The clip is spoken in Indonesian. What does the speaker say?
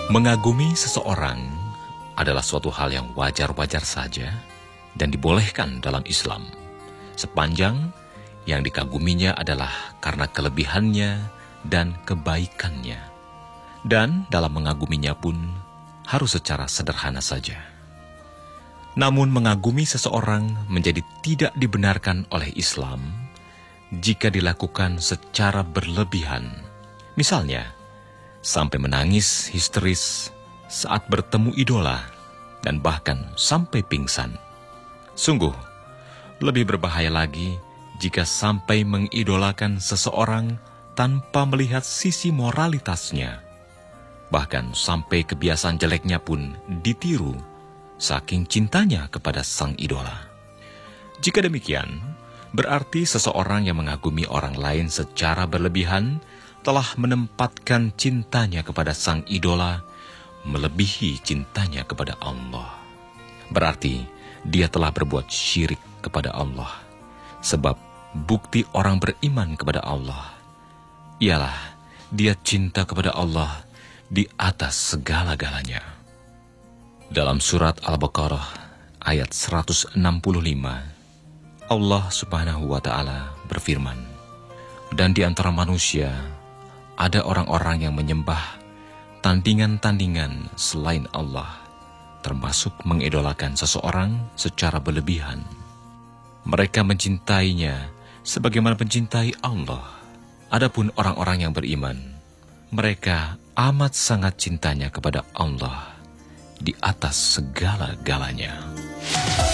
Mengagumi seseorang adalah suatu hal yang wajar-wajar saja dan dibolehkan dalam Islam, sepanjang yang dikaguminya adalah karena kelebihannya dan kebaikannya. Dan dalam mengaguminya pun harus secara sederhana saja. Namun mengagumi seseorang menjadi tidak dibenarkan oleh Islam jika dilakukan secara berlebihan. Misalnya, sampai menangis histeris saat bertemu idola dan bahkan sampai pingsan. Sungguh, lebih berbahaya lagi jika sampai mengidolakan seseorang tanpa melihat sisi moralitasnya. Bahkan sampai kebiasaan jeleknya pun ditiru saking cintanya kepada sang idola. Jika demikian, berarti seseorang yang mengagumi orang lain secara berlebihan telah menempatkan cintanya kepada sang idola melebihi cintanya kepada Allah. Berarti dia telah berbuat syirik kepada Allah. Sebab bukti orang beriman kepada Allah ialah dia cinta kepada Allah di atas segala-galanya. Dalam surat Al-Baqarah ayat 165, Allah Subhanahu wa Ta'ala berfirman, "Dan di antara manusia ada orang-orang yang menyembah tandingan-tandingan selain Allah, termasuk mengidolakan seseorang secara berlebihan. Mereka mencintainya sebagaimana mencintai Allah. Adapun orang-orang yang beriman, mereka amat sangat cintanya kepada Allah di atas segala-galanya."